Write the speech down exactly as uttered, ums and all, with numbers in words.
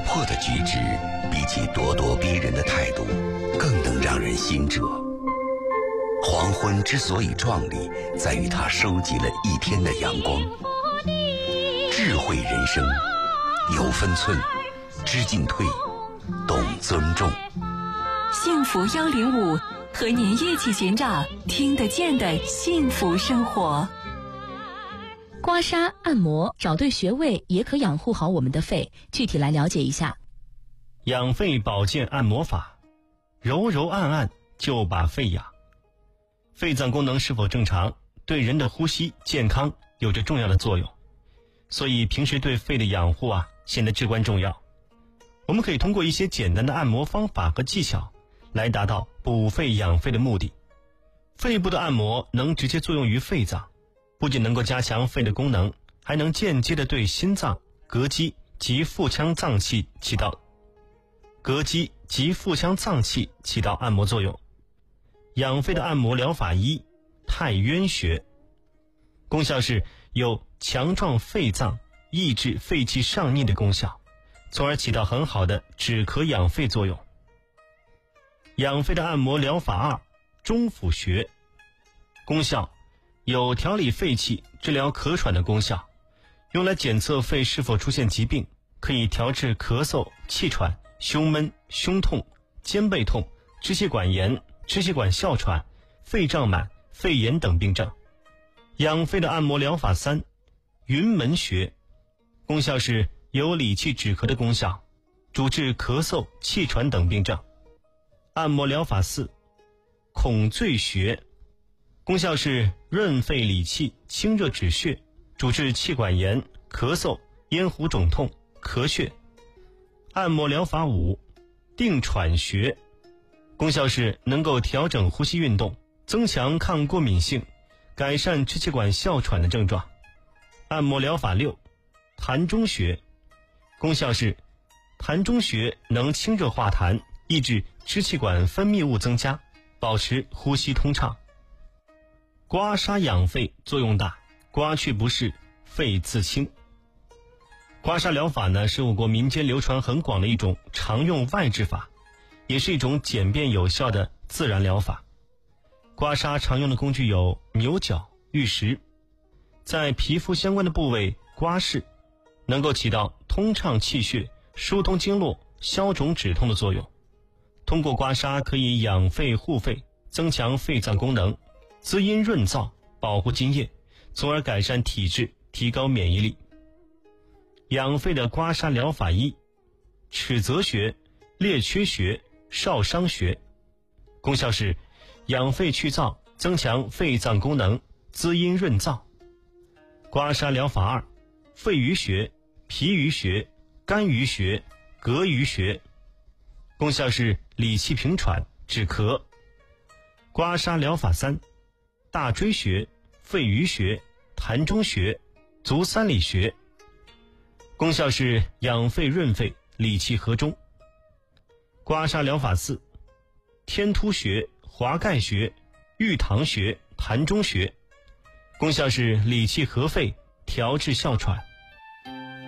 魄的举止，比起咄咄逼人的态度，更能让人心折。黄昏之所以壮丽，在于它收集了一天的阳光。智慧人生，有分寸，知进退，懂尊重。 幸福幺零五，和您一起寻找听得见的幸福生活。 刮痧按摩找对穴位也可养护好我们的肺，具体来了解一下。 养肺保健按摩法，揉揉按按就把肺养。肺脏功能是否正常，对人的呼吸健康有着重要的作用，所以平时对肺的养护啊显得至关重要。我们可以通过一些简单的按摩方法和技巧来达到补肺养肺的目的。肺部的按摩能直接作用于肺脏，不仅能够加强肺的功能，还能间接的对心脏、膈肌及腹腔脏器起到膈肌及腹腔脏器起到按摩作用。养肺的按摩疗法一，太渊穴，功效是有强壮肺脏、抑制肺气上逆的功效，从而起到很好的止咳养肺作用。养肺的按摩疗法二，中府穴，功效有调理肺气、治疗咳喘的功效，用来检测肺是否出现疾病，可以调治咳嗽、气喘、胸闷、胸痛、肩背痛、支气管炎、支气管哮喘、肺胀满、肺炎等病症。养肺的按摩疗法三，云门穴，功效是有理气止咳的功效，主治咳嗽、气喘等病症。按摩疗法四，孔最穴，功效是润肺理气、清热止血，主治气管炎、咳嗽、咽喉肿痛、咳血。按摩疗法五，定喘穴，功效是能够调整呼吸运动，增强抗过敏性，改善支气管哮喘的症状。按摩疗法六，痰中穴，功效是痰中穴能清热化痰，抑制支气管分泌物增加，保持呼吸通畅。刮痧养肺作用大，刮去不适，肺自清。刮痧疗法呢，是我国民间流传很广的一种常用外治法，也是一种简便有效的自然疗法。刮痧常用的工具有牛角、玉石，在皮肤相关的部位刮拭，能够起到通畅气血、疏通经络、消肿止痛的作用。通过刮痧可以养肺护肺，增强肺脏功能，滋阴润燥，保护津液，从而改善体质，提高免疫力。养肺的刮痧疗法一，尺泽穴、列缺穴、少商穴，功效是养肺去燥，增强肺脏功能，滋阴润燥。刮痧疗法二，肺俞穴、脾俞穴、肝俞穴、膈俞穴，功效是理气平喘，止咳。刮痧疗法三，大椎穴、肺俞穴、痰中穴、足三里穴，功效是养肺润肺，理气和中。刮痧疗法四，天突穴、华盖穴、玉堂穴、痰中穴，功效是理气和肺，调治哮喘。